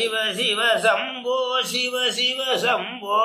சிவ சிவ சம்போ சிவ சிவ சம்போ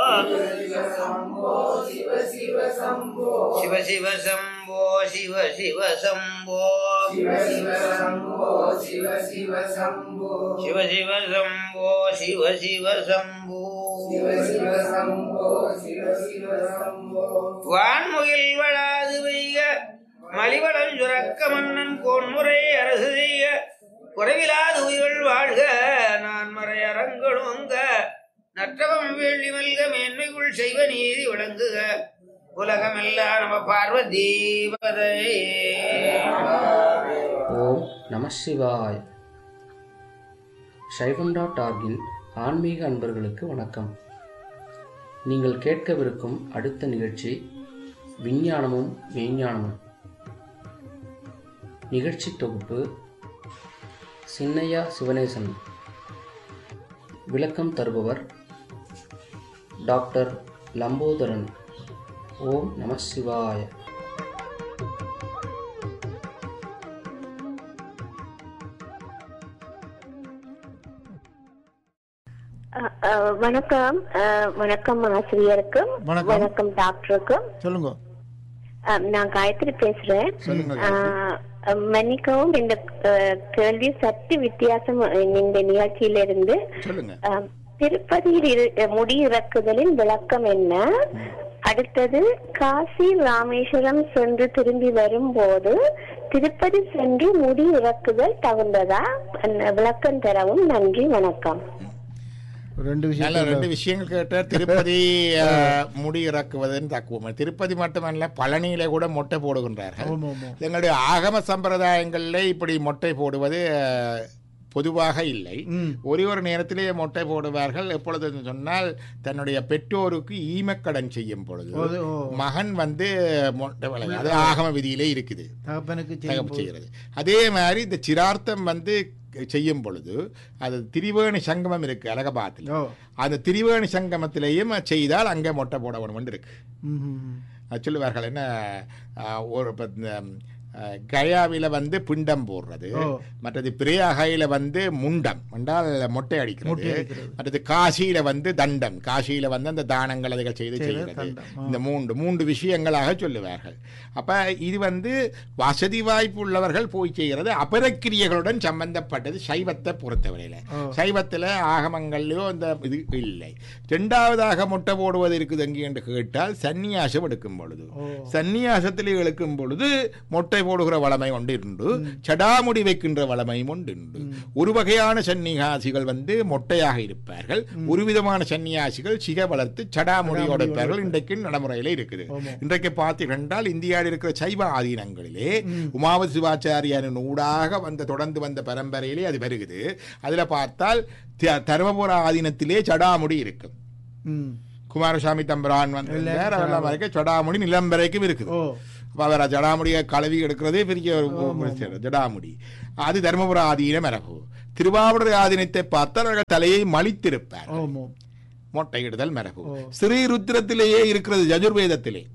சிவ சிவ சம்போ சிவ சிவ சம்போ சிவ சிவ சம்போ சிவ சிவ சம்போ சிவ சிவ சம்போ சிவ சிவ சம்போ சிவ சிவ சம்போ சிவ சிவ சம்போ சிவ சிவ சம்போ வான்முகில் வளாது வைக மலிவளம் சுரக்க மன்னன் கோன்முறை அரசு செய்ய குறைவிலாது உயிர்கள் வாழ்க நான் மறை அரங்கணுங்க நற்றவம் வேள்வி மல்க மேன்மைக்குள் செய்வ நீதி விளங்குக உலகமெல்லாம் நம பார்வதி ஓம் நம சிவாய். சைவம்.org-இல் ஆன்மீக அன்பர்களுக்கு வணக்கம். நீங்கள் கேட்கவிருக்கும் அடுத்த நிகழ்ச்சி விஞ்ஞானமும் மெய்ஞானமும். நிகழ்ச்சி தொகுப்பு சின்னையா சிவனேசன். விளக்கம் தருபவர் டாக்டர் லம்போதரன். ஓம் நம சிவாய. வணக்கம். வணக்கம் ஆசிரியருக்கும், வணக்கம் டாக்டருக்கும். சொல்லுங்க. நான் காயத்ரி பேசுறேன். மன்னிக்கவும், இந்த கேள்வி சற்று வித்தியாசம். இந்த நிகழ்ச்சியிலிருந்து திருப்பதியில் முடி இறக்குதலின் விளக்கம் என்ன? அடுத்தது, காசி ராமேஸ்வரம் சென்று திரும்பி வரும்போது திருப்பதி சென்று முடி இறக்குதல் தகுந்ததா? விளக்கம் தரவும் நன்றி. வணக்கம். ரெண்டு விஷயங்கள் கேட்டார். திருப்பதி முடி இறக்குவதுன்னு தாக்குவோம். திருப்பதி மட்டுமல்ல, பழனியில கூட மொட்டை போடுகின்றார்கள். எங்களுடைய ஆகம சம்பிரதாயங்கள்ல இப்படி மொட்டை போடுவது பொதுவாக இல்லை. ஒரு நேரத்திலே மொட்டை போடுவார்கள். எப்பொழுது சொன்னால், தன்னுடைய பெற்றோருக்கு ஈமக்கடன் செய்யும் பொழுது மகன் மொட்டை வளர்க்க, அது ஆகம விதியிலே இருக்குது, செய்கிறது. அதே மாதிரி இந்த சிரார்த்தம் செய்யும் பொழுது அது திரிவேணி சங்கமம் இருக்கு அலகாபாத்தில். அந்த திரிவேணி சங்கமத்திலேயும் செய்தால் அங்கே மொட்டை போட வேணும் இருக்கு. சொல்லுவார்கள் என்ன, ஒரு கயாவில பிண்டம் போடுறது, மற்றது பிரயாகையில முண்டம் என்றால் மொட்டை அடிக்கிறது, மற்றது காசியில தண்டம், காசியில அந்த தானங்கள் அதை செய்கிறது. இந்த மூன்று விஷயங்களாக சொல்லுவார்கள். அப்ப இது வசதி வாய்ப்பு உள்ளவர்கள் போய் செய்கிறது. அபரக்கிரியர்களுடன் சம்பந்தப்பட்டது சைவத்தை பொறுத்தவரையில. சைவத்துல ஆகமங்கள்லயோ இந்த இது இல்லை. இரண்டாவதாக மொட்டை போடுவது இருக்குது எங்கே என்று கேட்டால், சன்னியாசம் எடுக்கும் பொழுது, சன்னியாசத்திலே எடுக்கும் பொழுது மொட்டை போடுகிற வளமை ஒன்று உண்டு, சடாமுடி வைக்கின்ற வளமையும் ஒன்று உண்டு. ஒரு வகையான சன்னியாசிகள் மொட்டையாக இருப்பார்கள், ஒரு விதமான சன்னியாசிகள் சிக வளர்த்து சடாமுடியோடு இருப்பார்கள். இன்றைக்கு நடைமுறையில இருக்குது. இன்றைக்கு பார்த்தீர்கள், இந்தியாவில் இருக்கிற சைவ ஆதீனங்களிலே உமாவதி சிவாச்சாரியாரின் ஊடாக தொடர்ந்து வந்த பரம்பரையிலே அது வருகிறது. அதுல பார்த்தால் தர்மபுர ஆதீனத்திலே சடாமுடி இருக்கும். குமாரசாமி தம்பிரான் சடாமுடி நிலம் வரைக்கும் இருக்குது. அவர் ஜடாமுடியை கலவி எடுக்கிறதே பெரிய ஜடாமுடி. அது தர்மபுர ஆதீன மரபு. திருவாவூர் ஆதீனத்தை பார்த்தால் அவர்கள் தலையை மலித்திருப்பார், மொட்டையிடுதல் மரபு. ஸ்ரீருத்ரத்திலேயே இருக்கிறது, யஜுர்வேதத்திலே.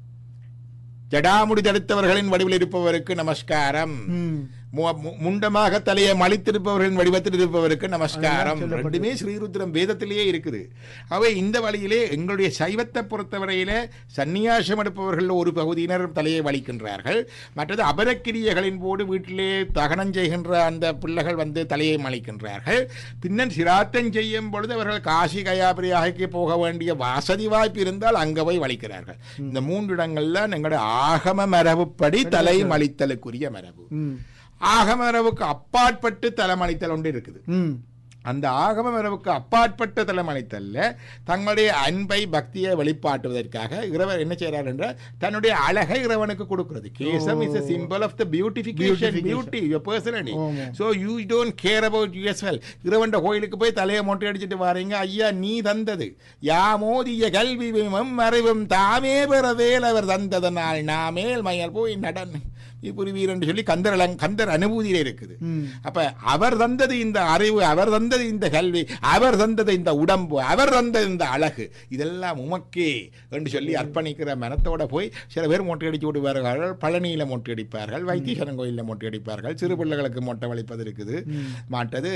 ஜடாமுடி தடுத்தவர்களின் வடிவில் இருப்பவருக்கு நமஸ்காரம், முண்டமாக தலையை மலித்திருப்பவர்களின் வடிவத்தில் இருப்பவருக்கு நமஸ்காரம். ரெண்டுமே ஸ்ரீருத்ரம் வேதத்திலேயே இருக்குது. அவை இந்த வழியிலே எங்களுடைய சைவத்தை பொறுத்தவரையில சன்னியாசம் எடுப்பவர்கள் ஒரு பகுதியினர் தலையை வலிக்கின்றார்கள். மற்றது அபரக்கிரியர்களின் போது வீட்டிலே தகனம் செய்கின்ற அந்த பிள்ளைகள் தலையை மலிக்கின்றார்கள். பின்னர் சிராத்தம் செய்யும் பொழுது அவர்கள் காசி கயாபிரியாகைக்கு போக வேண்டிய வசதி வாய்ப்பு இருந்தால் அங்க போய் வலிக்கிறார்கள். இந்த மூன்று இடங்கள்ல எங்களுடைய ஆகம மரபுப்படி தலை மலித்தலுக்குரிய மரபு. ஆகமரவுக்கு அப்பாற்பட்டு தலைமணித்தல் ஒன்று இருக்குது. அந்த ஆகம மரபுக்கு அப்பாற்பட்ட தலைமணித்தல்ல தங்களுடைய அன்பை பக்தியை வெளிப்பாட்டுவதற்காக இறைவர் என்ன செய்யறார் என்றால், தன்னுடைய அழகை இறைவனுக்கு கொடுக்கிறது. கேசம் is a symbol of the beautification, beauty, your personality. So you don't care about you as well. இறைவன் கோயிலுக்கு போய் தலையை மொட்டை அடிச்சுட்டு வாரீங்க, ஐயா நீ தந்தது யாமோதிய கல்வி மறைவும் தாமே பெற வேல் அவர் தந்ததனால் நாமேல் மயல் போய் நடன் புரிவீர் என்று சொல்லி கந்தர் அனுபூதியில இருக்குது. அப்ப அவர் தந்தது இந்த அறிவு, அவர் தந்தது இந்த கல்வி, அவர் தந்தது இந்த உடம்பு, அவர் தந்தது இந்த அழகு, இதெல்லாம் உமக்கே என்று சொல்லி அர்ப்பணிக்கிற மனத்தோட போய் சில பேர் மொட்டை அடிச்சு விடுவார்கள். பழனியில மொட்டை அடிப்பார்கள், வைத்தீஸ்வரன் கோயிலில் மொட்டை அடிப்பார்கள், சிறு பிள்ளைகளுக்கு மொட்டை வலிப்பது இருக்குது, மாட்டது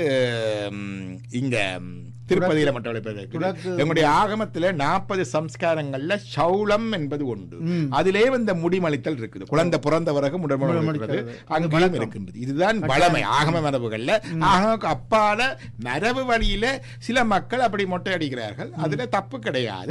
இங்க திருப்பதியில மொட்டை வலிப்பது இருக்குது. எங்களுடைய ஆகமத்துல 40 சம்ஸ்காரங்கள்ல சௌளம் என்பது உண்டு. அதிலே இந்த முடிமளித்தல் இருக்குது. குழந்தை பிறந்த பிறகு முடிமளிக்கிறது அங்கேயும் இருக்கின்றது. இதுதான் வளமை ஆகம மரபுகள்ல. ஆகமக்கு அப்பால மரபு வழியில சில மக்கள் அப்படி மொட்டை அடிக்கிறார்கள். அதுல தப்பு கிடையாது.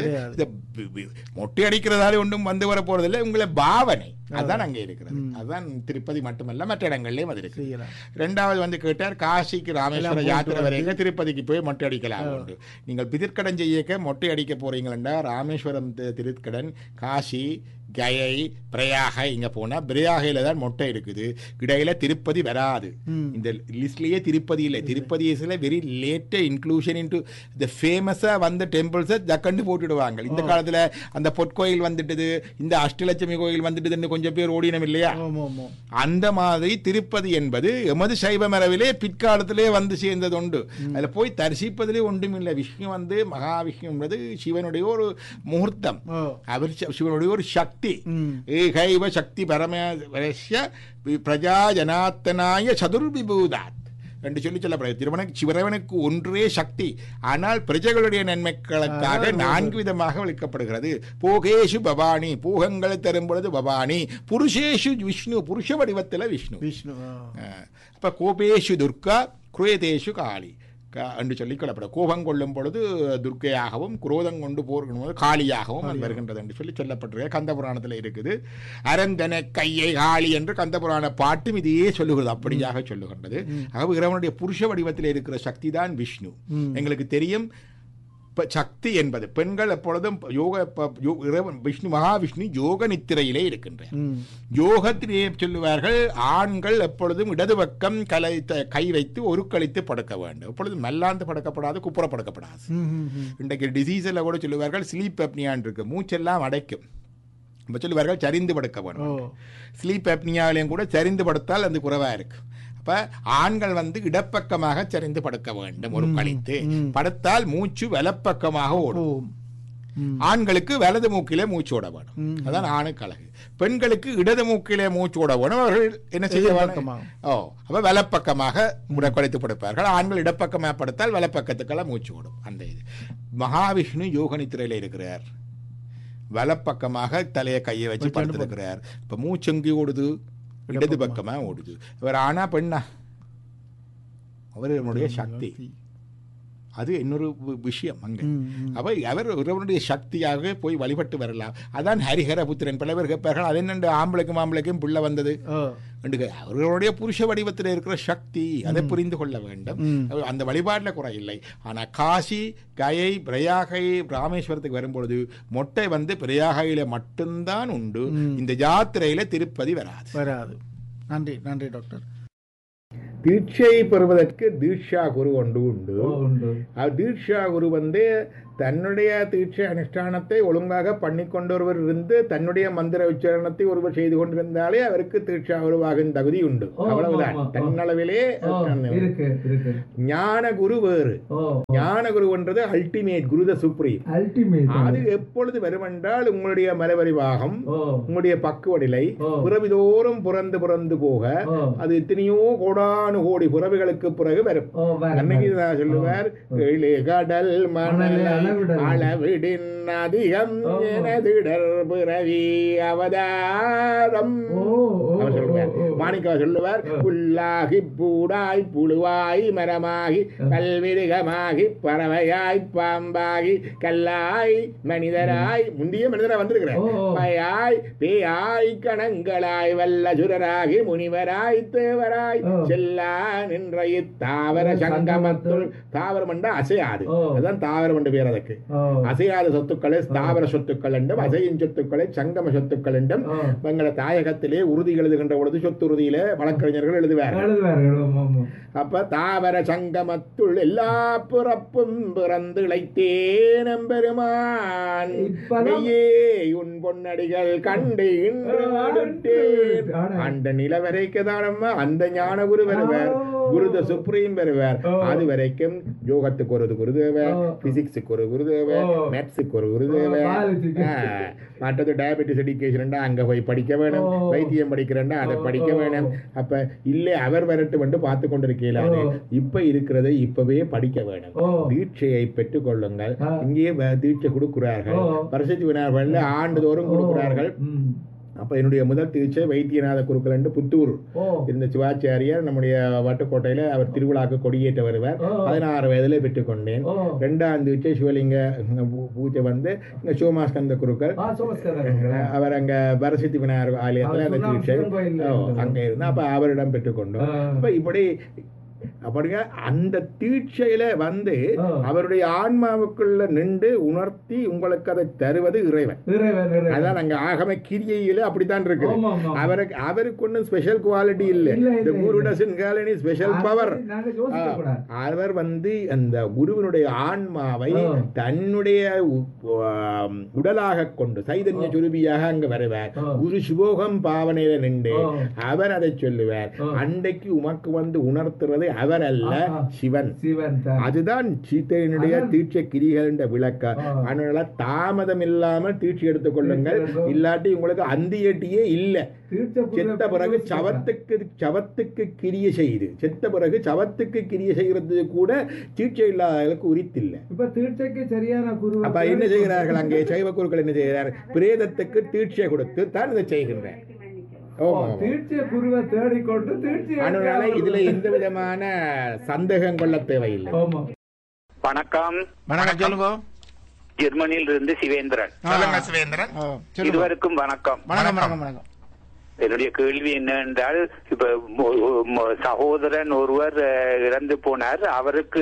மொட்டை அடிக்கிறதால ஒன்றும் வந்து வர போறதில்லை. உங்களை பாவனை அதுதான் அங்கே இருக்கிறது. அதுதான் திருப்பதி மட்டுமல்ல மற்ற இடங்கள்லயும் அது இருக்கு. ரெண்டாவது வந்து கேட்டார், காசிக்கு ராமேஸ்வர யாத்திரை வரைக்கும் திருப்பதிக்கு போய் மொட்டை அடிக்கலாம். நீங்கள் பிதிர்க்கடன் செய்ய மொட்டை அடிக்க போறீங்களா, ராமேஸ்வரம் திருக்கடன், காசி, கயை, பிரயாக இங்க போனா பிரயாகையில தான் மொட்டை இருக்குது. இடையில திருப்பதி வராது. இந்த லிஸ்ட்லயே திருப்பதி இல்லை. Tirupati is very late inclusion into the ஃபேமஸா வந்த டெம்பிள்ஸ் ஜக்கண்டு போட்டுடுவாங்க. இந்த காலத்துல அந்த பொற்கோயில் வந்துட்டது, இந்த அஷ்டலட்சுமி கோயில் வந்துட்டதுன்னு கொஞ்சம் பேர் ஓடினம் இல்லையா? அந்த மாதிரி திருப்பதி என்பது எமது சைவ மரபிலே பிற்காலத்திலே வந்து சேர்ந்தது உண்டு. அதுல போய் தரிசிப்பதிலே ஒன்றும் இல்லை. விஷ்ணு வந்து மகாவிஷ்ணு என்பது சிவனுடைய ஒரு முகூர்த்தம், அவர் சிவனுடைய ஒரு சக்தி. ஏகைவ சக்தி பரமேஸ்வரஸ்ய பிரஜா ஜனாத்தனாய சதுர்விபூதாத் என்று சொல்லி சொல்லப்படுகிறது. சிவரவனுக்கு ஒன்றே சக்தி, ஆனால் பிரஜைகளுடைய நன்மைகளுக்காக 4 விதமாக விளக்கப்படுகிறது. போகேஷு பவானி, பூகங்களை தரும் பொழுது பவானி, புருஷேஷு விஷ்ணு, புருஷ வடிவத்தில் விஷ்ணு. அப்ப கோபேஷு துர்கா, குரோதேஷு காளி என்று சொல்லி கொள்ளப்படும். கோபம் கொள்ளும் பொழுது துர்க்கையாகவும், குரோதம் கொண்டு போர்க்கும் போது காளியாகவும் அது வருகின்றது என்று சொல்லி சொல்லப்பட்டிருக்க கந்த புராணத்தில் இருக்குது. அரந்தன கையை காளி என்று கந்த புராண பாட்டும் இதையே சொல்லுகிறது, அப்படியாக சொல்லுகின்றது. ஆகவே இறைவனுடைய புருஷ வடிவத்தில் இருக்கிற சக்தி தான் விஷ்ணு. எங்களுக்கு தெரியும் சக்தி என்பது பெண்கள் எப்பொழுதும் விஷ்ணு மகாவிஷ்ணு யோக நித்திரையிலே இருக்கின்ற யோகத்திலே சொல்லுவார்கள். ஆண்கள் எப்பொழுதும் இடது பக்கம் கை வைத்து ஒரு கழித்து படுக்க வேண்டும். எப்பொழுதும் மல்லாந்து படுக்கப்படாது, குப்புற படுக்கப்படாது. இன்றைக்கு டிசீஸ்ல கூட சொல்லுவார்கள் ஸ்லீப் அப்னியான் இருக்கு, மூச்செல்லாம் அடைக்கும். சொல்லுவார்கள் சரிந்து படுக்க வேண்டும். ஸ்லீப் அப்னியாவிலையும் கூட சரிந்து படுத்தால் அது குறைவா இருக்கு. ஆண்கள் வந்து இடப்பக்கமாக சரிந்து படுக்க வேண்டும். ஒரு கழித்து படுத்தால் மூச்சு வலப்பக்கமாக ஓடும். ஆண்களுக்கு வலது மூக்கிலே மூச்சு ஓட வேணும். அதான் ஆணுக்கு அழகு. பெண்களுக்கு இடது மூக்கிலே மூச்சு ஓட வேணும். அவர்கள் என்ன செய்ய வேண்டும்? அப்ப வலப்பக்கமாக கழித்து படுப்பார்கள். ஆண்கள் இடப்பக்கமாக படுத்தால் வலப்பக்கத்துக்கெல்லாம் மூச்சு ஓடும். அந்த இது மகாவிஷ்ணு யோக நித்திரையில இருக்கிறார். வலப்பக்கமாக தலையை கையை வச்சு படுத்திருக்கிறார். இப்ப மூச்சு எங்கே ஓடுது? இடது பக்கமா ஓடுது. இவர் ஆனா பெண்ணா? அவருடைய சக்தி. அது இன்னொரு விஷயம் அங்கே. அப்ப அவர் இறைவனுடைய சக்தியாக போய் வழிபட்டு வரலாம். அதான் ஹரிஹர புத்திரன். பல பேர் கேட்பார்கள், அது என்ன ஆம்பளைக்கும் ஆம்பளைக்கும் பிள்ளை வந்தது? அவர்களுடைய புருஷ வடிவத்தில் இருக்கிற சக்தி, அதை புரிந்து கொள்ள வேண்டும். அந்த வழிபாட்டில் குறை இல்லை. ஆனா காசி, கயை, பிரயாகை, ராமேஸ்வரத்துக்கு வரும்பொழுது மொட்டை வந்து பிரயாகையில மட்டும்தான் உண்டு. இந்த யாத்திரையில திருப்பதி வராது. நன்றி நன்றி டாக்டர். தீட்சை பெறுவதற்கு தீட்சா குரு ஒன்று உண்டு. தீட்சா குரு வந்து தன்னுடைய தீட்சை அனுஷ்டானத்தை ஒழுங்காக பண்ணிக்கொண்டொருவர் இருந்து தன்னுடைய மந்திர உச்சாரணத்தை ஒருவர் செய்து கொண்டிருந்தாலே அவருக்கு தீட்சா குருவாகும் தகுதி உண்டு. அவ்வளவுதான். தன்னளவிலே ஞான குரு வேறு. ஞான குரு என்றது அல்டிமேட் குரு, த சுப்ரீம். அது எப்பொழுது வருமென்றால் உங்களுடைய மரபறிவாகம், உங்களுடைய பக்குவடிலை புறவிதோறும் புறந்து போக அது எத்தனையோ கோடானு கோடி புறவிகளுக்கு பிறகு வரும். அன்னைக்கு சொல்லுவார், கடல் மணல் அளவிடின் அதிகம் எனதிடர் பிறவி அவதாரம். அவர் சொல்லுவார், மாணிக்கா சொல்லுவார், புல்லாகி பூடாய் புழுவாய் மரமாகி கல்விருகமாகி பறவையாய் பாம்பாகி கல்லாய் மனிதராய், முந்திய மனிதராய் வந்திருக்கிறார், பயாய் பேயாய் கணங்களாய் வல்லசுரராகி முனிவராய் தேவராய் செல்லா நின்ற இத்தாவர சங்கமத்துள். தாவரம் என்றா அசையாது, அதுதான் தாவரம் என்று பேர். அதற்கு அசையாத சொத்துக்களை ஸ்தாவர சொத்துக்கள் என்றும், அசையின் சொத்துக்களை சங்கம சொத்துக்கள் என்றும். எங்களை தாயகத்திலே உறுதி எழுதுகின்ற பொழுது சொத்து எழுத்துறுதியில வழக்கறிஞர்கள் எழுதுவார்கள். அப்ப தாவர சங்கமத்துள் எல்லா பிறப்பும் பிறந்து இழைத்தேன் எம்பெருமான் மெய்யே உன் பொன்னடிகள் கண்டு இன்று அந்த நிலவரைக்கு தானம்மா அந்த ஞான குரு வருவார், குருத சுப்ரீம் வருவார். அது வரைக்கும் யோகத்துக்கு ஒரு குருதேவர், பிசிக்ஸுக்கு ஒரு குருதேவர், மேத்ஸுக்கு ஒரு குருதேவர், மற்றது டயபெட்டிஸ் எடிக்கேஷன் அங்க போய் படிக்க வேணும், வைத்தியம் படிக்கிறேன்னா அதை படிக்க வேணும். அப்ப இல்ல அவர் வரட்டு வந்து பார்த்து கொண்டிருக்கிறாரு. இப்ப இருக்கிறதை இப்பவே படிக்க வேணும். தீட்சையை பெற்றுக் கொள்ளுங்கள். இங்கே தீட்சை கொடுக்கிறார்கள், வருஷத்து வினார்கள் ஆண்டுதோறும் கொடுக்கிறார்கள். அப்ப என்னுடைய முதல் தீட்சை வைத்தியநாத குருக்கள் என்று புத்தூர் இருந்த சிவாச்சாரியார் நம்முடைய வட்டுக்கோட்டையில அவர் திருவிழாக்கு கொடியேற்ற வருவார். 16 வயதிலே பெற்றுக்கொண்டேன். 2ஆம் தீட்சை சிவலிங்க பூஜை வந்து இங்க சோமாஸ்கந்த குருக்கள் அவர் அங்க வரசித்தி விநாயகர் ஆலயத்துல அந்த தீட்சை அங்க இருந்தா அப்ப அவரிடம் பெற்றுக்கொண்டோம். அப்ப இப்படி அப்படிங்க அந்த தீட்சையில வந்து அவருடைய ஆன்மாவுக்குள்ள நின்று உணர்த்தி உங்களுக்கு அதை தருவது இறைவன். அதான் அங்க ஆகம கிரியையில அப்படித்தான் இருக்கு. அவருக்கு ஒன்றும் ஸ்பெஷல் குவாலிட்டி இல்லை. இந்த குரு doesn't have any special power. அவர் வந்து அந்த குருவினுடைய ஆன்மாவை தன்னுடைய உடலாக கொண்டு சைதன்ய சுரூபியாக அங்க வருவார். குரு சிவோகம் பாவனையில நின்று அவர் அதை சொல்லுவார். அன்றைக்கு உமக்கு வந்து உணர்த்துறது அவர் அல்ல, சிவன். அதுதான் சீத்தையினுடைய தீட்சை கிரிகள் என்ற விளக்கம். அதனால தாமதம் இல்லாமல் தீட்சை எடுத்துக் கொள்ளுங்கள். இல்லாட்டி உங்களுக்கு அந்தியட்டியே இல்லை. செத்த பிறகு சவத்துக்கு கிரிய செய்து செத்த பிறகு சவத்துக்கு கிரிய செய்கிறது கூட தீட்சை இல்லாதவர்களுக்கு உரித்தில்லை. இப்ப தீட்சைக்கு சரியான குரு அப்ப என்ன செய்கிறார்கள்? அங்கே சைவ குருக்கள் என்ன செய்கிறார்? பிரேதத்துக்கு தீட்சை கொடுத்து தான் இதை செய்கின்றனர். இதுல எந்த விதமான சந்தேகம் கொள்ள தேவையில்லை. வணக்கம். வணக்கம் சொல்லுங்க. ஜெர்மனியில் இருந்து சிவேந்திரன். சிவேந்திரன் இருவருக்கும் வணக்கம். வணக்கம். என்னுடைய கேள்வி என்னவென்றால், இப்ப சகோதரன் ஒருவர் இறந்து போனார். அவருக்கு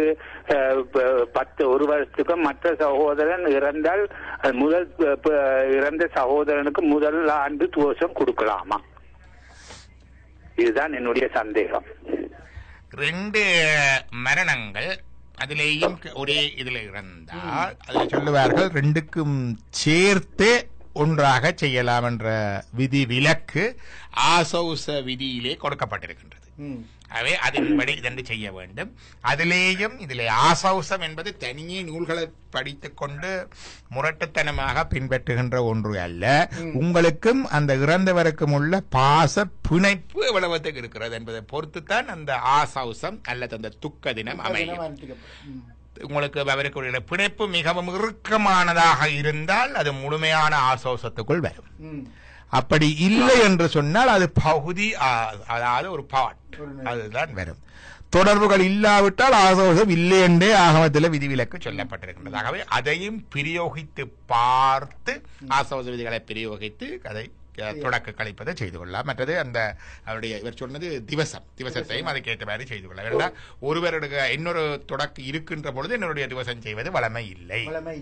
1 வருஷத்துக்கு மற்ற சகோதரன் இறந்தால் முதல் இறந்த சகோதரனுக்கு முதல் ஆண்டு தோஷம் கொடுக்கலாமா? இதுதான் என்னுடைய சந்தேகம். 2 மரணங்கள் அதிலேயும் ஒரே இதுல இருந்தால் அதில் சொல்லுவார்கள் 2க்கும் சேர்த்து ஒன்றாக செய்யலாம் என்ற விதி விலக்கு ஆசௌச விதியிலே கொடுக்கப்பட்டிருக்கின்றது. அவை அதன்படி இதென்று செய்ய வேண்டும். அதிலேயும் இதிலே ஆசௌசம் என்பது தனியே நூல்களை படித்துக் கொண்டு முரட்டுத்தனமாக பின்பற்றுகின்ற ஒன்று அல்ல. உங்களுக்கும் அந்த இறந்தவருக்கும் உள்ள பாச பிணைப்பு எவ்வளவுக்கு இருக்கிறது என்பதை பொறுத்துத்தான் அந்த ஆசௌசம் அல்லது அந்த துக்க தினம் அமையும். உங்களுக்கு அவருக்கு பிணைப்பு மிகவும் இறுக்கமானதாக இருந்தால் அது முழுமையான ஆசௌசத்துக்குள் வரும். அப்படி இல்லை என்று சொன்னால் அது பகுதி, அதாவது ஒரு பாட், அதுதான் வரும். தொடர்புகள் இல்லாவிட்டால் ஆசௌசம் இல்லை என்றே ஆகமத்தில் விதிவிலக்கு சொல்லப்பட்டிருக்கின்றது. ஆகவே அதையும் பிரயோகித்து பார்த்து ஆசௌச விதிகளை பிரயோகித்து அதை தொடக்க கழிப்பதை செய்து கொள்ளலாம். மற்றது அந்த அவருடைய இவர் சொன்னது திவசத்தையும் அதை கேட்ட மாதிரி செய்து கொள்ளலாம். ஒருவருடைய இன்னொரு தொடக்கு இருக்கின்ற பொழுது என்னுடைய திவசம் செய்வது வளமை இல்லை.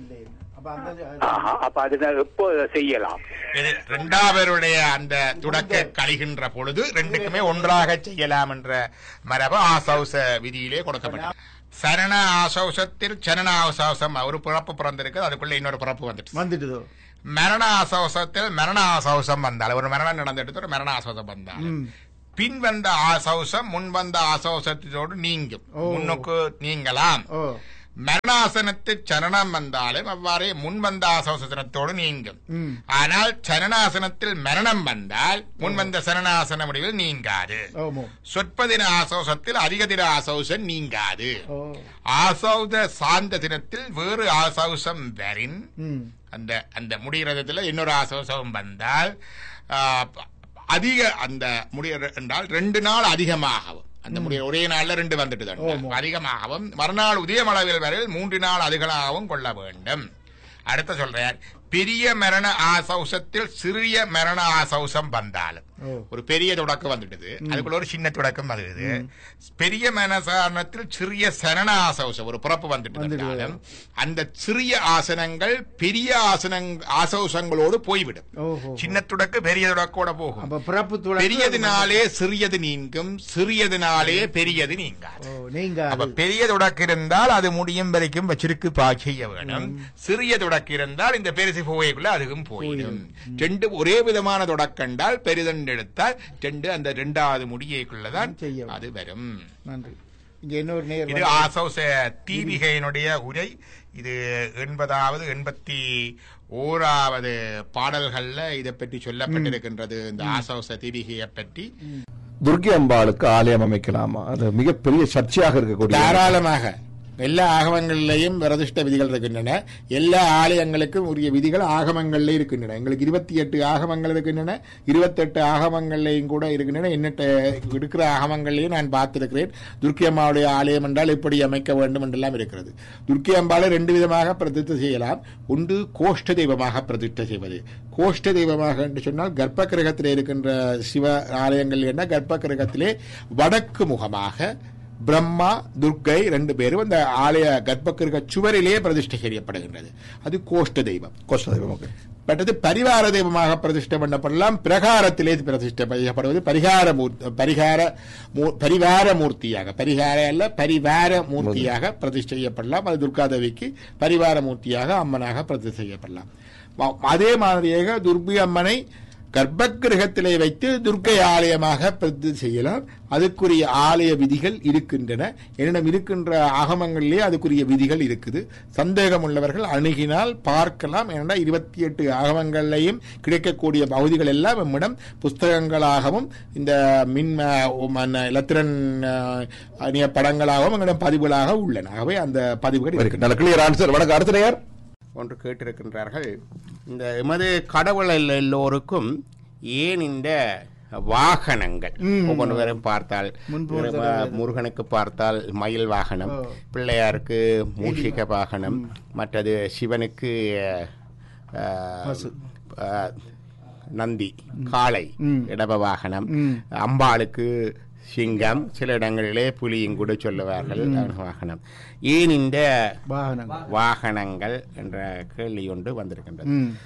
செய்யலாம். 2வருடைய அந்த தொடக்க கழிகின்ற பொழுது 2க்குமே ஒன்றாக செய்யலாம் என்ற மரபு ஆசௌச விதியிலே கொடுக்கப்பட்டது. சரண ஆசௌசத்தில் சரண ஆசௌசம் ஒரு பிறப்பு பிறந்திருக்கு, அதுக்குள்ள இன்னொரு பிறப்பு வந்துட்டு மரண ஆசௌசத்தில் மரண ஆசௌசம் வந்தால் ஒரு மரணம் நடந்துட்டு ஒரு மரண ஆசௌசம் வந்தால் பின் வந்த ஆசௌசம் முன் வந்த ஆசௌசத்தோடு நீங்கும், முன்னுக்கு நீங்கலாம். மரணாசனத்து சரணம் வந்தாலும் அவ்வாறே முன்வந்த ஆசௌசனத்தோடு நீங்கும். ஆனால் சரணாசனத்தில் மரணம் வந்தால் முன்வந்த சரணாசன முடிவில் நீங்காது. சொற்பதின ஆசௌசத்தில் அதிக தின ஆசௌசம் நீங்காது. ஆசௌத சாந்த தினத்தில் வேறு ஆசௌசம் வரின் அந்த அந்த முடிகிறதுல இன்னொரு ஆசௌசம் வந்தால் அதிக அந்த முடிய என்றால் 2 நாள் அதிகமாகவும் அந்த முடிய ஒரே நாள்ல 2 வந்துட்டு அதிகமாகவும் மறுநாள் உதயம் அளவில் வரையில் 3 நாள் அதிகமாகவும் கொள்ள வேண்டும். அடுத்த சொல்றார், பெரிய மரண ஆசௌசத்தில் சிறிய மரண ஆசௌசம் வந்தாலும் ஒரு பெரிய தொடக்கம் வந்துடுது, அதுக்குள்ள ஒரு சின்ன தொடக்கம் வருது. பெரிய மனசாரணத்தில் சிறிய சரண ஆசௌசம் ஒரு பிறப்பு வந்துட்டு அந்த சிறிய ஆசனங்கள் பெரிய ஆசௌசங்களோடு போய்விடும். சின்ன தொடக்கு பெரிய தொடக்கோட போகும். பெரியதினாலே சிறியது நீங்கும், சிறியதினாலே பெரியது நீங்காது. பெரிய தொடக்கு இருந்தால் அது முடியும் வரைக்கும் வச்சிருக்கு செய்ய வேணும். சிறிய தொடக்கு இருந்தால் இந்த பெருசு போவைக்குள்ள அதுவும் போயிடும். ரெண்டு ஒரே விதமான தொடக்கண்டால் பெரிதண்டு எடுத்தால் அந்த இரண்டாவது முடியைக்குள்ளதான் அது வரும். இது ஆசௌச தீபிகையினுடைய உரை. இது 80வது 81வது பாடல்கள்ல இதை பற்றி சொல்லப்பட்டிருக்கின்றது. இந்த ஆசௌச தீபிகையை பற்றி துர்க்கை அம்பாளுக்கு ஆலயம் அமைக்கலாமா? அது மிகப்பெரிய சர்ச்சையாக இருக்கக்கூடிய. தாராளமாக எல்லா ஆகமங்களிலேயும் விரதிஷ்ட விதிகள் இருக்கின்றன. எல்லா ஆலயங்களுக்கும் உரிய விதிகள் ஆகமங்கள்ல இருக்கின்றன. எங்களுக்கு 28 ஆகமங்கள் இருக்கின்றன. 28 ஆகமங்கள்லையும் கூட இருக்கின்றன. எண்ணற்ற இருக்கிற ஆகமங்களையும் நான் பார்த்திருக்கிறேன். துர்க்கை அம்பாவுடைய ஆலயம் என்றால் எப்படி அமைக்க வேண்டும் என்றெல்லாம் இருக்கிறது. துர்க்கை அம்பாளை 2 விதமாக பிரதிஷ்டை செய்யலாம். ஒன்று கோஷ்ட தெய்வமாக பிரதிஷ்டை செய்வது. கோஷ்ட தெய்வமாக என்று சொன்னால் கர்ப்ப கிரகத்திலே இருக்கின்ற சிவ ஆலயங்கள் என்ன, கர்ப்ப கிரகத்திலே வடக்கு முகமாக பிரம்மா துர்க்கை 2 பேரும் அந்த ஆலய கர்ப்பகிருக சுவரிலே பிரதிஷ்டை செய்யப்படுகின்றது. அது கோஷ்ட தெய்வம். மற்றது பரிவார தெய்வமாக பிரதிஷ்டை பண்ணப்படலாம். பிரகாரத்திலே பிரதிஷ்டை செய்யப்படுவது பரிவார மூர்த்தியாக, பரிகார அல்ல பரிவார மூர்த்தியாக பிரதிஷ்டை செய்யப்படலாம். அது துர்காதேவிக்கு பரிவார மூர்த்தியாக அம்மனாக பிரதிஷ்டை செய்யப்படலாம். அதே மாதிரியாக துர்க்கை அம்மனை கர்ப்பகிரகத்திலே வைத்து துர்க்கை ஆலயமாக பிரதிஷ்டை செய்யலாம். அதுக்குரிய ஆலய விதிகள் இருக்கின்றன. என்னிடம் இருக்கின்ற ஆகமங்களிலே அதுக்குரிய விதிகள் இருக்குது. சந்தேகம் உள்ளவர்கள் அணுகினால் பார்க்கலாம். ஏனென்றால் 28 ஆகமங்களையும் கிடைக்கக்கூடிய பகுதிகள் எல்லாம் நம்மிடம் புஸ்தகங்களாகவும் இந்த இலத்திரன் படங்களாகவும் எங்களிடம் பதிவுகளாக உள்ளன. ஆகவே அந்த பதிவுகள் வணக்கம். அடுத்த நேயர் ஒன்று கேட்டிருக்கின்றார்கள். இந்த எமது கடவுள் எல்லோருக்கும் ஏன் இந்த வாகனங்கள் ஒவ்வொருவரும் பார்த்தால், முருகனுக்கு பார்த்தால் மயில் வாகனம், பிள்ளையாருக்கு மூஷிக வாகனம், மற்றது சிவனுக்கு நந்தி காளை இடப வாகனம், அம்பாளுக்கு சிங்கம், சில இடங்களிலே புலியும் கூட சொல்லுவார்கள் வாகனம். ஏன் இந்த வாகனங்கள் என்ற கேள்வி ஒன்று வந்திருக்கின்றது.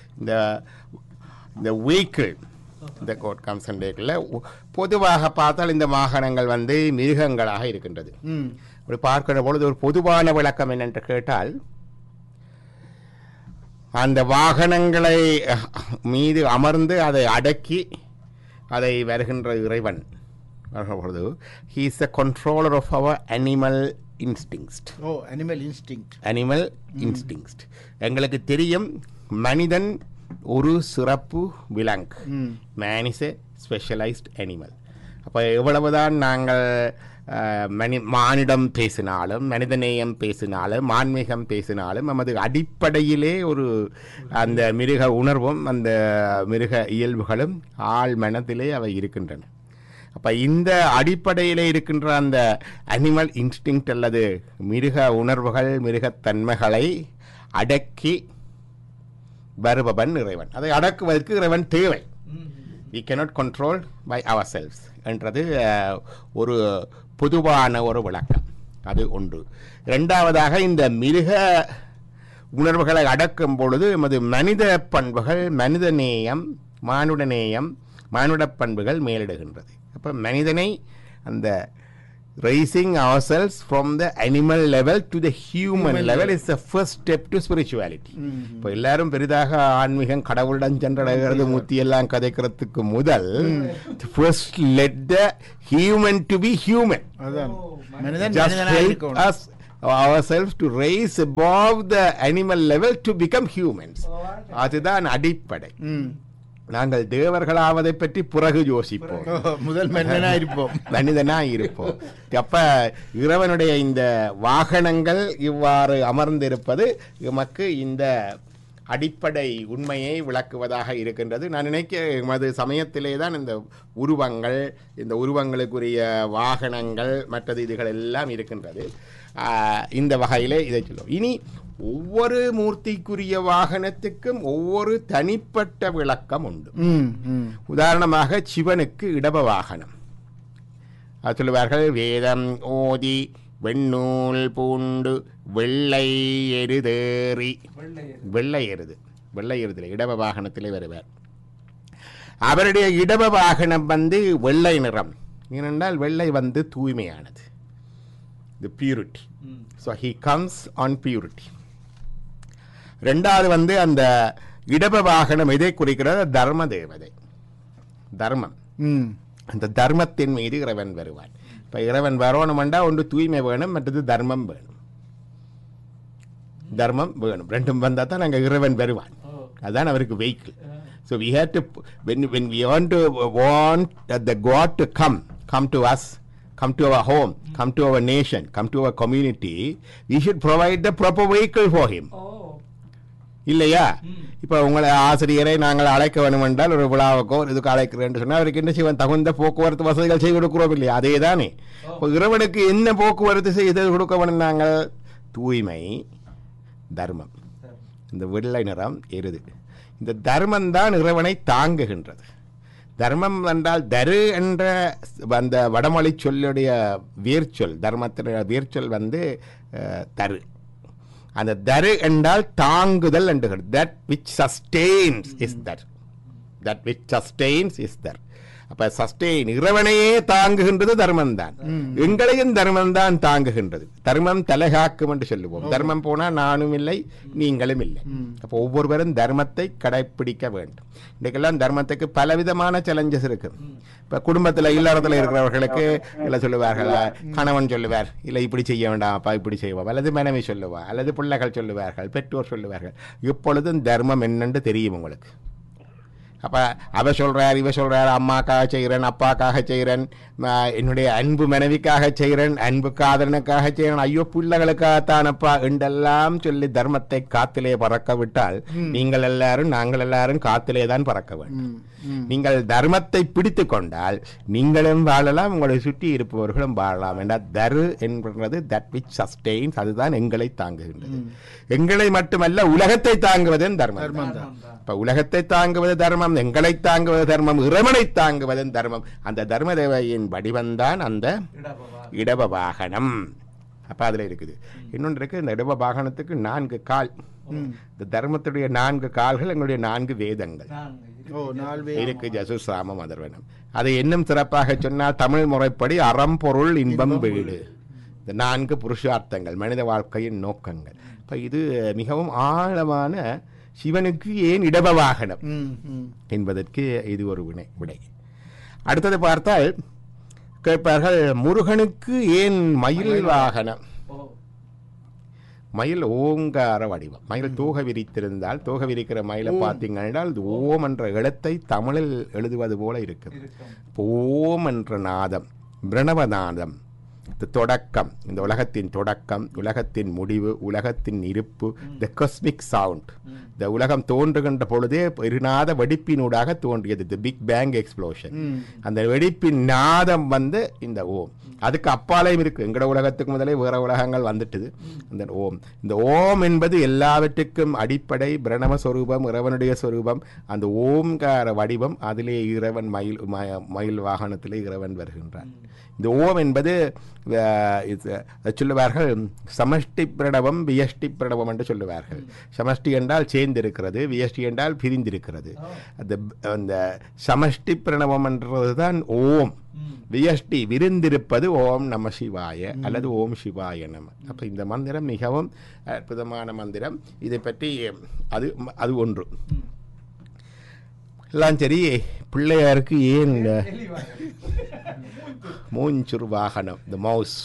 இந்த வெஹிக்கிள், இந்த கோட் கம்சன்டேக்கில் பொதுவாக பார்த்தால் இந்த வாகனங்கள் மிருகங்களாக இருக்கின்றது. அப்படி பார்க்கிற பொழுது ஒரு பொதுவான விளக்கம் என்னென்று கேட்டால், அந்த வாகனங்களை மீது அமர்ந்து அதை அடக்கி அதை வருகின்ற இறைவன், he is the controller of our animal instincts. animal instincts. எங்களுக்கு தெரியும் மனிதன் ஒரு சிறப்பு விலங்கு. man is a specialized animal. அப்போ எவ்வளவுதான் நாங்கள் மானிடம் பேசினாலும், மனிதநேயம் பேசினாலும், ஆன்மீகம் பேசினாலும், நமது அடிப்படையிலே ஒரு அந்த மிருக உணர்வும் அந்த மிருக இயல்புகளும் ஆள் மனத்திலே அவை இருக்கின்றன. அப்போ இந்த அடிப்படையில் இருக்கின்ற அந்த அனிமல் இன்ஸ்டிங்க்ட் அல்லது மிருக உணர்வுகள், மிருகத்தன்மைகளை அடக்கி வருபவன் இறைவன். அதை அடக்குவதற்கு இறைவன் தேவை. we cannot control by ourselves என்றது ஒரு பொதுவான ஒரு விளக்கம். அது ஒன்று. இரண்டாவதாக, இந்த மிருக உணர்வுகளை அடக்கும் பொழுது எமது மனித பண்புகள், மனிதநேயம், மானுடநேயம், மானுட பண்புகள் மேலிடுகின்றது. அப்போ மனிதனை அந்த raising ourselves from the animal level to the human level is the first step to spirituality. இப்போ எல்லாரும் பெரிதாக ஆன்மீகம் கடவுளுடன் சென்றடைகிறது மூர்த்தி எல்லாம் கதைக்கிறதுக்கு முதல் first let the human to be human. Just help us ourselves to raise above the animal level to become humans. அதுதான் அடிப்படை. நாங்கள் தேவர்களாவதை பற்றி பிறகு யோசிப்போம், முதல் மனிதனாய் இருப்போம். அப்ப இறைவனுடைய இந்த வாகனங்கள் இவ்வாறு அமர்ந்திருப்பது எமக்கு இந்த அடிப்படை உண்மையை விளக்குவதாக இருக்கின்றது. நான் நினைக்க சமயத்திலே தான் இந்த உருவங்கள், இந்த உருவங்களுக்குரிய வாகனங்கள், மற்றது இதுகள் எல்லாம் இருக்கின்றது. இந்த வகையிலே இதை சொல்லுவோம். இனி ஒவ்வொரு மூர்த்திக்குரிய வாகனத்துக்கும் ஒவ்வொரு தனிப்பட்ட விளக்கம் உண்டு. உதாரணமாக சிவனுக்கு இடப வாகனம். அது சொல்லுவார்கள், வேதம் ஓதி வெண்ணூல் பூண்டு வெள்ளை எருதேறி. வெள்ளை எருதில் இடப வாகனத்திலே வருவார். அவருடைய இடப வாகனம் வெள்ளை நிறம். ஏனென்றால் வெள்ளை தூய்மையானது, the purity. So he comes on purity. ரெண்டாவது அந்த இடப வாகனம் எதை குறிக்கிறது? தர்ம தேவதை, தர்மம். அந்த தர்மத்தின் மீது இறைவன் வருவான். இப்ப இறைவன் வரணும்டா ஒன்று தூய்மை வேணும், மற்றது தர்மம் வேணும். தர்மம் வேணும், ரெண்டும் வந்தா தான் நாங்கள் இறைவன் வருவான். அதுதான் அவருக்கு vehicle. So we have to, when we want the God to come to us, come to our home, come to our nation, come to our community, we should provide the proper vehicle for him. இல்லையா? இப்போ உங்களை ஆசிரியரை நாங்கள் அழைக்க வேண்டும் என்றால் ஒரு விழாவுக்கோ இதுக்கு அழைக்கிறேன் சொன்னால் அவருக்கு என்ன செய்வோம்? தகுந்த போக்குவரத்து வசதிகள் செய்து கொடுக்கிறோம் இல்லையா? அதே தானே. இப்போ இறைவனுக்கு என்ன போக்குவரத்து செய்து கொடுக்க வேண்டும்? நாங்கள் தூய்மை, தர்மம். இந்த வெள்ளை நிறம் எருது. இந்த தர்மம் தான் இறைவனை தாங்குகின்றது. தர்மம் என்றால் தரு என்ற அந்த வடமொழி சொல்லுடைய வேர்ச்சொல், தர்மத்தினுடைய வேர்ச்சொல் தரு. அந்த தரு என்றால் தாங்குதல் என்று. that which sustains is that. that which sustains is that. அப்ப சஸ்டெயின், இறைவனையே தாங்குகின்றது தர்மம் தான். எங்களையும் தர்மம் தான் தாங்குகின்றது. தர்மம் தலைகாக்கும் என்று சொல்லுவோம். தர்மம் போனா நானும் இல்லை, நீங்களும் இல்லை. அப்போ ஒவ்வொருவரும் தர்மத்தை கடைபிடிக்க வேண்டும். இன்றைக்கெல்லாம் தர்மத்துக்கு பலவிதமான சேலஞ்சஸ் இருக்கு. இப்ப குடும்பத்துல இல்லறத்துல இருக்கிறவர்களுக்கு இல்லை சொல்லுவார்கள், கணவன் சொல்லுவார், இல்லை இப்படி செய்ய வேண்டாம்ப்பா, இப்படி செய்வோம், அல்லது மனைவி சொல்லுவா, அல்லது பிள்ளைகள் சொல்லுவார்கள், பெற்றோர் சொல்லுவார்கள். எப்பொழுதும் தர்மம் என்னென்று தெரியும் உங்களுக்கு. அப்போ அவ சொல்கிறார், இவ சொல்கிறார், அம்மாக்காக செய்கிறேன், அப்பாக்காக செய்கிறேன், என்னுடைய அன்பு மனைவிக்காக செய்கிறேன், அன்பு காதலனுக்காக செய்கிறேன், ஐயோ பிள்ளைகளுக்காகத்தானப்பா என்றெல்லாம் சொல்லி தர்மத்தை காத்திலே பறக்க விட்டால் நீங்கள் எல்லாரும் நாங்கள் எல்லாரும் காத்திலே தான் பறக்க வேண்டும். நீங்கள் தர்மத்தை பிடித்து கொண்டால் நீங்களும் வாழலாம், உங்களை சுற்றி இருப்பவர்களும் வாழலாம். என்றால் தரு என்பது தட் விச் சஸ்டெயின்ஸ், அதுதான் எங்களை தாங்குகின்றது. எங்களை மட்டுமல்ல உலகத்தை தாங்குவது தர்மம். இப்ப உலகத்தை தாங்குவது தர்மம், எங்களை தாங்குவது தர்மம், இறைவனை தாங்குவது தர்மம். அந்த தர்ம தேவையின் வடிவம்தான் அந்த இடப வாகனம். அப்ப அதுல இருக்குது. இன்னொன்று இருக்கு, இந்த இடப வாகனத்துக்கு 4 கால். இந்த தர்மத்துடைய 4 கால்கள் எங்களுடைய 4 வேதங்கள் இருக்கு. ஜசு சாமம் அதர்வனம். அதை இன்னும் சிறப்பாக சொன்னால் தமிழ் முறைப்படி அறம் பொருள் இன்பம் வீடு. இந்த 4 புருஷார்த்தங்கள் மனித வாழ்க்கையின் நோக்கங்கள். இப்ப இது மிகவும் ஆழமான சிவனுக்கு ஏன் இடப வாகனம் என்பதற்கு இது ஒரு விடை. அடுத்தது பார்த்தால் கேட்பார்கள், முருகனுக்கு ஏன் மயில் வாகனம்? மயில் ஓங்கார வடிவம். மயில் தோகை விரித்திருந்தால், தோகை விரிக்கிற மயிலை பார்த்தீங்கன்னா ஓம் என்ற எழுத்தை தமிழில் எழுதுவது போல இருக்குது. ஓம் என்ற நாதம், பிரணவநாதம், தொடக்கம், இந்த உலகத்தின் தொடக்கம், உலகத்தின் முடிவு, உலகத்தின் இருப்பு, த காஸ்மிக் சவுண்ட். இந்த உலகம் தோன்றுகின்ற பொழுதே இருநாத வெடிப்பினூடாக தோன்றியது, தி பிக் பேங் எக்ஸ்ப்ளோஷன். அந்த வெடிப்பின் நாதம் இந்த ஓம். அதுக்கு அப்பாலையும் இருக்கு. எங்கட உலகத்துக்கு முதலே வேற உலகங்கள் வந்துட்டுது. அந்த ஓம், இந்த ஓம் என்பது எல்லாவற்றுக்கும் அடிப்படை, பிரணவஸ்வரூபம், இறைவனுடைய ஸ்வரூபம். அந்த ஓம்கார வடிவம், அதிலே இறைவன் மயில் வாகனத்திலே இறைவன் வருகின்றான். இந்த ஓம் என்பது சொல்லுவார்கள் சமஷ்டி பிரணவம் வியஷ்டி பிரணவம் என்று சொல்லுவார்கள். சமஷ்டி என்றால் சேர்ந்திருக்கிறது, வியஷ்டி என்றால் பிரிந்திருக்கிறது. அந்த சமஷ்டி பிரணவம் என்றதுதான் ஓம். வியஷ்டி விரிந்திருப்பது ஓம் நம சிவாய அல்லது ஓம் சிவாய நம. அப்ப இந்த மந்திரம் மிகவும் அற்புதமான மந்திரம். இதை பற்றி அது ஒன்று. எல்லாம் சரி, பிள்ளையாருக்கு ஏன் மூஞ்சுரு வாகனம், த மவுஸ்?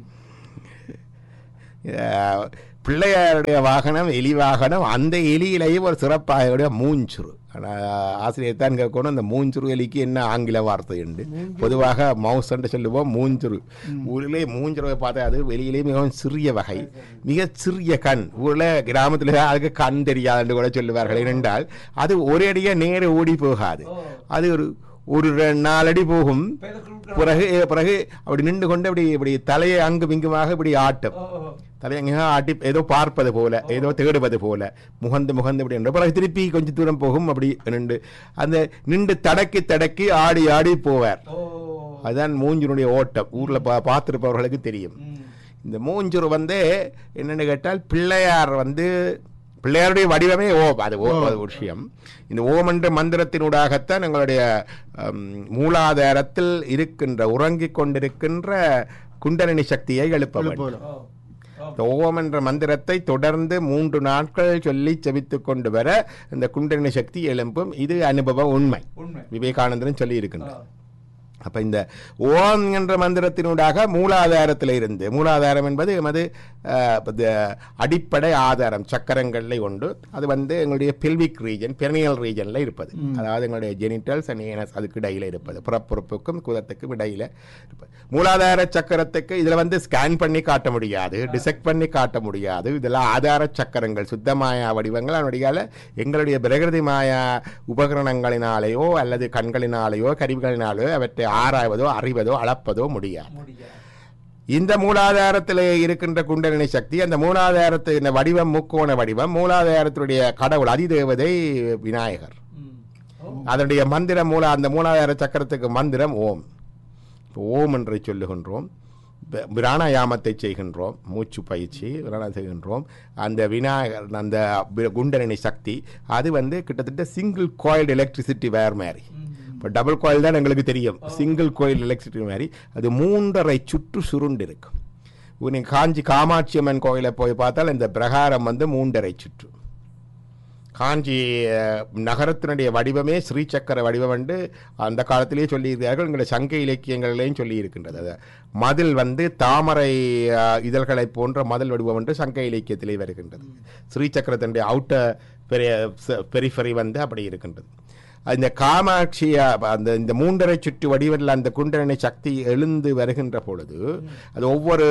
பிள்ளையாருடைய வாகனம் எலி வாகனம். அந்த எலியிலேயும் ஒரு சிறப்பாக மூஞ்சுரு. ஆசிரியர் தான் கேட்கணும், அந்த மூஞ்சுரு எலிக்கு என்ன ஆங்கில வார்த்தை உண்டு? பொதுவாக மவுஸ் என்று சொல்லுவோம், மூஞ்சுரு. ஊரிலே மூஞ்சுருவை பார்த்தா அது வெளியிலே மிகவும் சிறிய வகை, மிக சிறிய கண். ஊரில் கிராமத்தில் அதுக்கு கண் தெரியாது என்று கூட சொல்லுவார்கள். ஏனென்றால் அது ஒரே அடியாக நேர ஓடி போகாது. அது ஒரு 4 அடி போகும். பிறகு அப்படி நின்று கொண்டு இப்படி தலையை அங்கும் இங்குமாக இப்படி ஆட்டும். தலையங்க ஆட்டி ஏதோ பார்ப்பது போல, ஏதோ தேடுவது போல, முகந்து இப்படி என்ற பிறகு திருப்பி கொஞ்சம் தூரம் போகும். அப்படி அந்த நின்று தடக்கி ஆடி போவார். அதுதான் மூஞ்சூருடைய ஓட்டம். ஊர்ல பார்த்திருப்பவர்களுக்கு தெரியும். இந்த மூஞ்சூர் என்னன்னு கேட்டால் பிள்ளையாருடைய வடிவமே ஓம். அது விஷயம். இந்த ஓம் என்ற மந்திரத்தினூடாகத்தான் எங்களுடைய மூலாதாரத்தில் இருக்கின்ற உறங்கிக் கொண்டிருக்கின்ற குண்டலினி சக்தியை எழுப்ப வேண்டும். ஓம் என்ற மந்திரத்தை தொடர்ந்து 3 நாட்கள் சொல்லி செபித்துக் கொண்டு வர இந்த குண்டலினி சக்தி எழும்பும். இது அனுபவ உண்மை. விவேகானந்தரும் சொல்லி இருக்கின்றார். அப்ப இந்த ஓம் என்ற மந்திரத்தினூடாக மூலாதாரத்தில் இருந்து, மூலாதாரம் என்பது எமது அடிப்படை ஆதாரம், சக்கரங்கள்ல உண்டு. அது எங்களுடைய பெல்விக் ரீஜன், பெர்னியல் ரீஜன்ல இருப்பது. அதாவது எங்களுடைய ஜெனிட்டல்ஸ் அண்ட் ஏனஸ் அதுக்கு இடையில இருப்பது, புறப்புறுப்புக்கும் குதத்துக்கும் இடையில இருப்பது. மூலாதார சக்கரத்துக்கு இதுல ஸ்கேன் பண்ணி காட்ட முடியாது, டிசெக்ட் பண்ணி காட்ட முடியாது. இதெல்லாம் ஆதார சக்கரங்கள், சுத்தமாயா வடிவங்கள். அதனுடைய எங்களுடைய பிரகிருதி மாயா உபகரணங்களினாலேயோ அல்லது கண்களினாலேயோ கருவிகளினாலேயோ அவற்றை ஆராய்வதோ அறிவதோ அளப்பதோ முடியாது. இந்த மூலாதாரத்தில் இருக்கின்ற குண்டலினி சக்தி, அந்த மூலாதாரத்தின் வடிவம் முக்கோண வடிவம். மூலாதாரத்தினுடைய கடவுள் அதிதேவதை விநாயகர். அதனுடைய மந்திரம் அந்த மூலாதார சக்கரத்துக்கு மந்திரம் ஓம். ஓம் என்று சொல்லுகின்றோம். பிராணாயாமத்தை செய்கின்றோம், மூச்சு பயிற்சி செய்கின்றோம். அந்த விநாயகர், அந்த குண்டலினி சக்தி அது கிட்டத்தட்ட சிங்கிள் காயில்டு எலக்ட்ரிசிட்டி வேர் மாதிரி. இப்போ டபுள் கோயில் தான் எங்களுக்கு தெரியும். சிங்கிள் கோயில் எலக்ட்ரிசிட்டி மாதிரி அது 3.5 சுற்று சுருண்டு இருக்கும். நீங்கள் காஞ்சி காமாட்சி அம்மன் கோயிலை போய் பார்த்தால் இந்த பிரகாரம் 3.5 சுற்று. காஞ்சி நகரத்தினுடைய வடிவமே ஸ்ரீசக்கர வடிவம் என்று அந்த காலத்திலேயே சொல்லியிருக்கிறார்கள். எங்களுடைய சங்க இலக்கியங்களிலேயும் சொல்லி இருக்கின்றது. அது மதில் தாமரை இதழ்களை போன்ற மதில் வடிவம் என்று சங்க இலக்கியத்திலே வருகின்றது. ஸ்ரீசக்கரத்தினுடைய அவுட்டர் பெரிஃபரி அப்படி இருக்கின்றது. இந்த காமாட்சி இந்த 3.5 சுற்று வடிவில் அந்த குண்டலினி சக்தி எழுந்து வருகின்ற பொழுது அது ஒவ்வொரு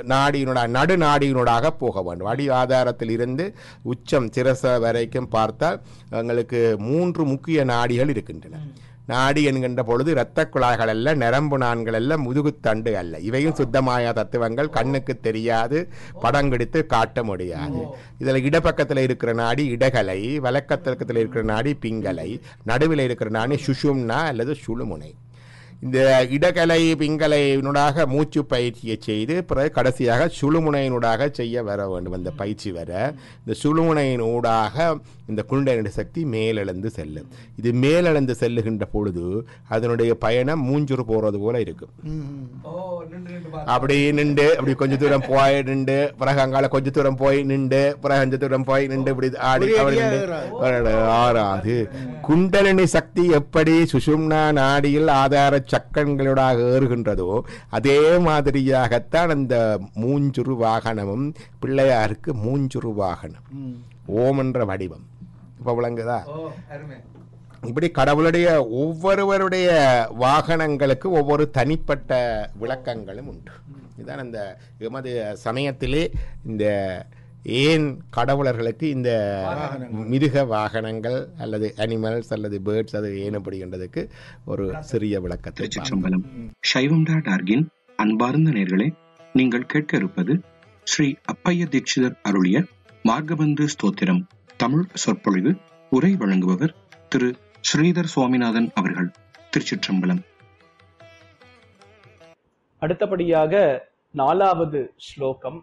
நடுநாடியினூடாக போக வேண்டும். அடி ஆதாரத்தில் இருந்து உச்சம் சிரச வரைக்கும் பார்த்தால் எங்களுக்கு 3 முக்கிய நாடிகள் இருக்கின்றன. நாடி என்கின்ற பொழுது இரத்த குழாய்கள் அல்ல, நரம்பு நான்கள் அல்ல, முதுகுத்தண்டு அல்ல. இவையும் சுத்தமாய தத்துவங்கள், கண்ணுக்கு தெரியாது, படம் பிடித்து காட்ட முடியாது. இதில் இடப்பக்கத்தில் இருக்கிற நாடி இடகலை, வலக்கத்தில் இருக்கிற நாடி பிங்கலை, நடுவில் இருக்கிற நாடி சுஷும்னா அல்லது சுழுமுனை. இந்த இடகலை பிங்கலையினூடாக மூச்சு பயிற்சியை செய்து பிறகு கடைசியாக சுழுமுனையினூடாக செய்ய வர வேண்டும். அந்த பயிற்சி வர இந்த சுழுமுனையினூடாக இந்த குண்டலினி சக்தி மேலெழுந்து செல்லும். இது மேலெழுந்து செல்லுகின்ற பொழுது அதனுடைய பயணம் மூஞ்சூர் போறது போல இருக்கும். அப்படி நின்று அப்படி கொஞ்ச தூரம் போய் நின்று பிறகு அங்கால கொஞ்ச தூரம் போய் நின்று பிறகு கொஞ்ச தூரம் போய் நின்று இப்படி ஆடி ஆறாது. குண்டலினி சக்தி எப்படி சுஷும்னா நாடியில் ஆதார சக்கரங்களோடாக ஏறுகின்றதோ அதே மாதிரியாகத்தான் அந்த மூஞ்சுரு வாகனமும் பிள்ளையாருக்கு மூஞ்சுரு வாகனம், ஓம் என்ற வடிவம். இப்ப விளங்குதா? இப்படி கடவுளுடைய ஒவ்வொருவருடைய வாகனங்களுக்கு ஒவ்வொரு தனிப்பட்ட விளக்கங்களும் உண்டு. இதுதான் அந்த எமது சமயத்திலே இந்த ஏன் கடவுளர்களுக்கு இந்த மிருக வாகனங்கள் அல்லது அனிமல்ஸ் அல்லது பேர்ட்ஸ் அது ஏன் அப்படின்றதுக்கு ஒரு சிறிய விளக்கத்தை. சைவம்.org அன்பார்ந்த நேயர்களே, நீங்கள் கேட்க இருப்பது ஸ்ரீ அப்பைய தீட்சிதர் அருளிய மார்கபந்து ஸ்தோத்திரம் தமிழ் சொற்பொழிவு. உரை வழங்குபவர் திரு ஸ்ரீதர் சுவாமிநாதன் அவர்கள். திருச்சிற்றம்பலம். அடுத்தபடியாக 4வது ஸ்லோகம்.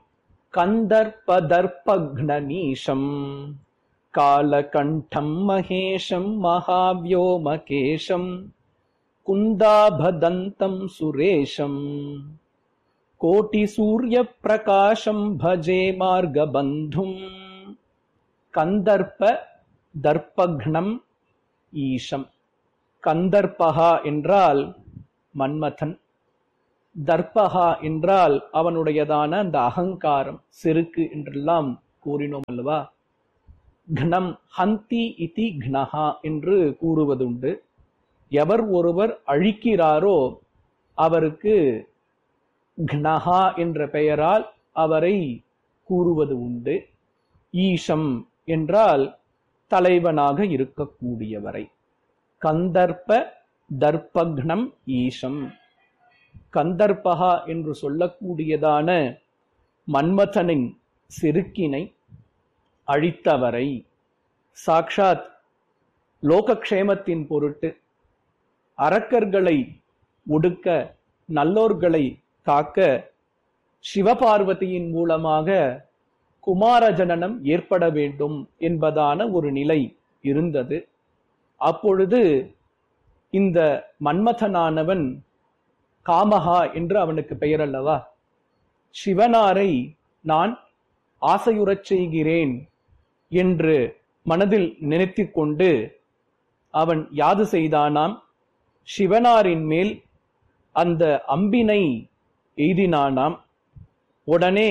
கந்தர்ப்பதர்ப்பக்னநீஷம் காலகண்டம் மகேஷம் மகாவ்யோமகேஷம் குந்தாபதந்தம் சுரேஷம் கோட்டி சூரிய பிரகாசம் பஜே மார்கபந்தும். கந்தர்ப்ப தர்ப்பக்னம் ஈஷம். கந்தர்ப்பகா என்றால் மன்மதன், தர்ப்பகா என்றால் அவனுடையதான அந்த அகங்காரம், செருக்கு என்றெல்லாம் கூறினோம் அல்லவா. கணம் ஹந்தி இதி கணஹா என்று கூறுவதுண்டு. எவர் ஒருவர் அழிக்கிறாரோ அவருக்கு கணஹா என்ற பெயரால் அவரை கூறுவது உண்டு. ஈஷம் என்றால் தலைவனாக இருக்கக்கூடியவரை. கந்தர்ப்ப தர்ப்பக்னம் ஈஷம். கந்தர்ப்பகா என்று சொல்லக்கூடியதான மன்மதனின் செருக்கினை அழித்தவரை, சாக்ஷாத் லோகக்ஷேமத்தின் பொருட்டு அரக்கர்களை ஒடுக்க நல்லோர்களை காக்க சிவபார்வதியின் மூலமாக குமார ஜனனம் ஏற்பட வேண்டும் என்பதான ஒரு நிலை இருந்தது. அப்பொழுது இந்த மன்மதனானவன், காமஹா என்று அவனுக்கு பெயர் அல்லவா, சிவனாரை நான் ஆசையுறச் செய்கிறேன் என்று மனதில் நினைத்து கொண்டு அவன் யாது செய்தானாம், சிவனாரின் மேல் அந்த அம்பினை எய்தினானாம். உடனே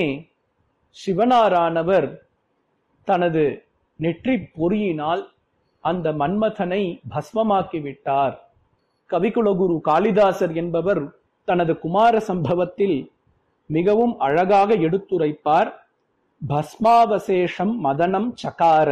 சிவனாரானவர் தனது நெற்றி பொறியினால் அந்த மன்மதனை பஸ்மமாக்கிவிட்டார். கவிகுலகுரு காளிதாசர் என்பவர் தனது குமார சம்பவத்தில் மிகவும் அழகாக எடுத்துரைப்பார். பஸ்மாவசேஷம் மதனம் சகார,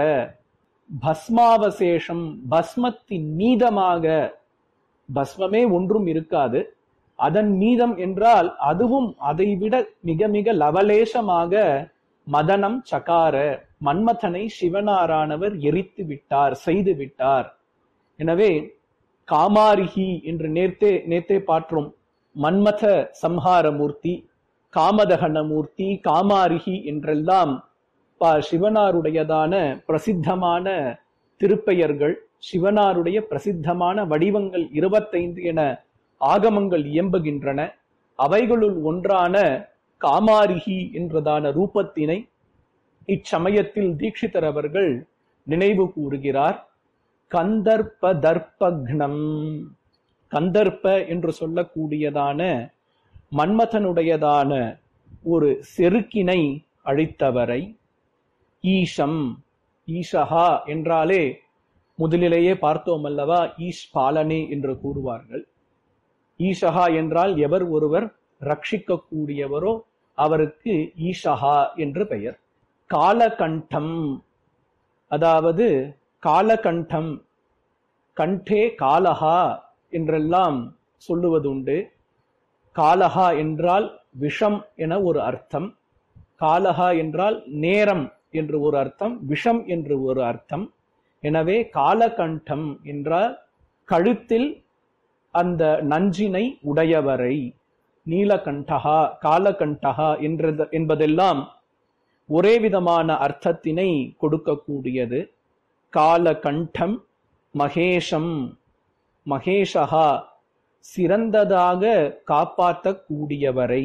பஸ்மாவசேஷம் பஸ்மத்தின் மீதமாக, பஸ்மமே ஒன்றும் இருக்காது, அதன் மீதம் என்றால் அதுவும் அதைவிட மிக மிக லவலேசமாக மதனம் சகார, மன்மதனை சிவனாரானவர் எரித்து விட்டார், செய்து விட்டார். எனவே காமாரிகி என்று நேத்தே பாற்றோம். மன்மத சம்ஹார மூர்த்தி, காமதகன மூர்த்தி, காமாரிகி என்றெல்லாம் சிவனாருடையதான பிரசித்தமான திருப்பெயர்கள், சிவனாருடைய பிரசித்தமான வடிவங்கள் 25 என ஆகமங்கள் இயம்புகின்றன. அவைகளுள் ஒன்றான காமாரிகி என்றதான ரூபத்தினை இச்சமயத்தில் தீட்சிதர் அவர்கள் நினைவு கூறுகிறார். கந்தர்ப்ப தர்ப்பக்னம், கந்தர்ப்ப என்று சொல்லக்கூடியதான மன்மதனுடையதான ஒரு செருக்கினை அழித்தவரை, ஈஷம், ஈஷஹா என்றாலே முதலிலேயே பார்த்தோம் அல்லவா, ஈஷ் பாலனே என்று கூறுவார்கள். ஈஷஹா என்றால் எவர் ஒருவர் ரட்சிக்க கூடியவரோ அவருக்கு ஈஷஹா என்று பெயர். காலகண்டம், அதாவது காலகண்டம், கண்டே காலஹா என்றெல்லாம் சொல்லுவதுண்டு. காலஹா என்றால் விஷம் என ஒரு அர்த்தம், காலஹா என்றால் நேரம் என்று ஒரு அர்த்தம், விஷம் என்று ஒரு அர்த்தம். எனவே காலகண்டம் என்றால் கழுத்தில் அந்த நஞ்சினை உடையவரை, நீலகண்டகா காலகண்டகா என்பதெல்லாம் ஒரே விதமான அர்த்தத்தினை கொடுக்கக்கூடியது. காலகண்டம் மகேஷம், மகேஷகா சிறந்ததாக காப்பாற்றக்கூடியவரை,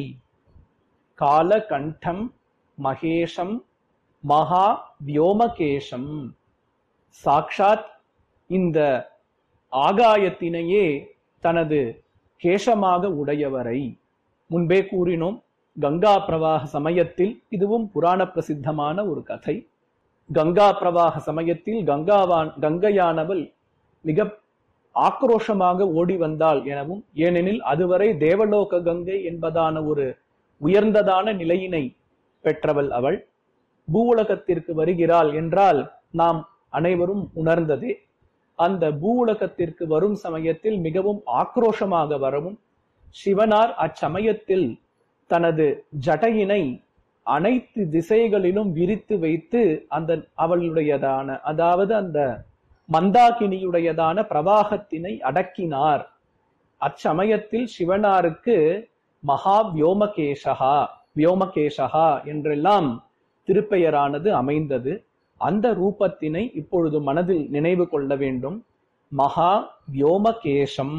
காலகண்டம் மகேஷம் மகா வியோமகேஷம், சாக்ஷாத் இந்த ஆகாயத்தினையே தனது கேசமாக உடையவரை. முன்பே கூறினோம், கங்கா பிரவாக சமயத்தில், இதுவும் புராண பிரசித்தமான ஒரு கதை. கங்கா பிரவாக சமயத்தில் கங்கையானவள் மிக ஆக்ரோஷமாக ஓடி வந்தாள் எனவும், ஏனெனில் அதுவரை தேவலோக கங்கை என்பதான ஒரு உயர்ந்ததான நிலையினை பெற்றவள் அவள். பூவுலகத்திற்கு வருகிறாள் என்றால் நாம் அனைவரும் உணர்ந்ததே. அந்த பூவுலகத்திற்கு வரும் சமயத்தில் மிகவும் ஆக்ரோஷமாக வரவும், சிவனார் அச்சமயத்தில் தனது ஜடையினை அனைத்து திசைகளிலும் விரித்து வைத்து அந்த அவளுடையதான, அதாவது அந்த மந்தாகினியுடையதான பிரவாகத்தினை அடக்கினார். அச்சமயத்தில் சிவனாருக்கு மகா வியோமகேஷகா, வியோமகேஷகா என்றெல்லாம் திருப்பெயரானது அமைந்தது. அந்த ரூபத்தினை இப்பொழுது மனதில் நினைவு கொள்ள வேண்டும். மகா வியோமகேஷம்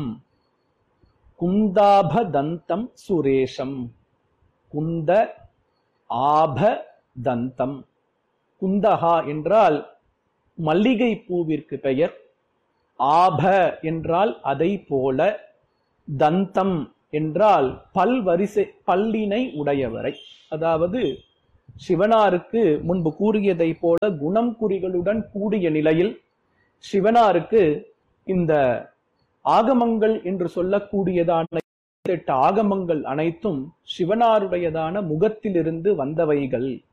குந்தாப தந்தம் சுரேஷம், குந்த ஆப தந்தம், குந்தகா என்றால் மல்லிகை பூவிற்கு பெயர், ஆப என்றால் அதை போல, தந்தம் என்றால் பல்லினை உடையவரை. அதாவது சிவனாருக்கு முன்பு கூறியதை போல குணம் குறிகளுடன் கூடிய நிலையில் சிவனாருக்கு இந்த ஆகமங்கள் என்று சொல்லக்கூடியதான 8 ஆகமங்கள் அனைத்தும் சிவனாருடையதான முகத்திலிருந்து வந்தவைகள்